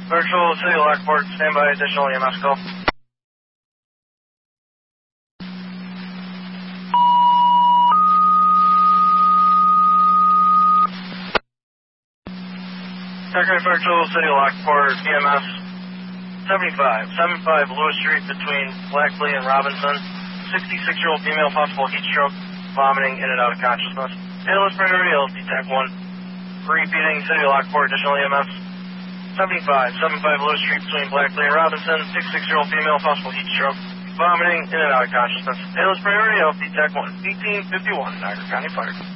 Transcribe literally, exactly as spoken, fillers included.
Virtual City of Lockport, stand by additional E M S call. Second Virtual City of Lockport, E M S seventy-five, seventy-five Lewis Street between Blackley and Robinson. sixty-six-year-old female, possible heat stroke, vomiting in and out of consciousness. Payless priority, L detect one. Repeating City of Lockport, additional E M S seventy-five, seventy-five Lewis Street between Blackley and Robinson. sixty-six-year-old female, possible heat stroke, vomiting in and out of consciousness. Payless priority, L detect one. eighteen fifty-one, Niagara County Fire.